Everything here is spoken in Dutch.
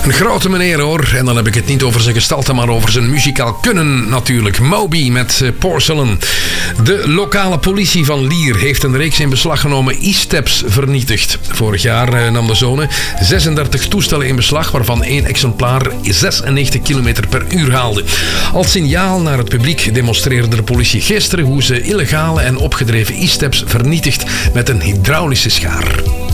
Een grote meneer hoor. En dan heb ik het niet over zijn gestalte, maar over zijn muzikaal kunnen natuurlijk. Moby met Porcelain. De lokale politie van Lier heeft een reeks in beslag genomen e-steps vernietigd. Vorig jaar nam de zone 36 toestellen in beslag, waarvan 1 exemplaar 96 km per uur haalde. Als signaal naar het publiek demonstreerde de politie gisteren hoe ze illegale en opgedreven e-steps vernietigt met een hydraulische schaar.